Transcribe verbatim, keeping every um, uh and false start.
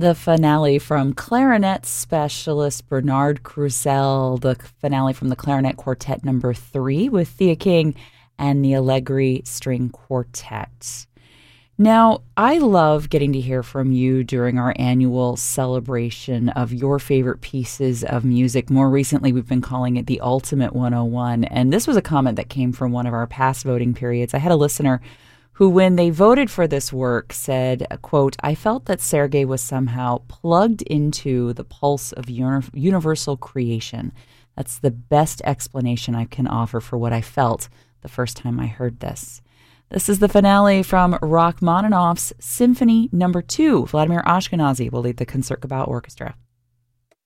The finale from clarinet specialist Bernard Krusell, the finale from the Clarinet Quartet number three with Thea King and the Allegri String Quartet. Now, I love getting to hear from you during our annual celebration of your favorite pieces of music. More recently, we've been calling it the Ultimate one oh one, and this was a comment that came from one of our past voting periods. I had a listener who, when they voted for this work, said, quote, "I felt that Sergei was somehow plugged into the pulse of uni- universal creation. That's the best explanation I can offer for what I felt the first time I heard this." This is the finale from Rachmaninoff's Symphony Number Two. Vladimir Ashkenazy will lead the Concertgebouw Orchestra.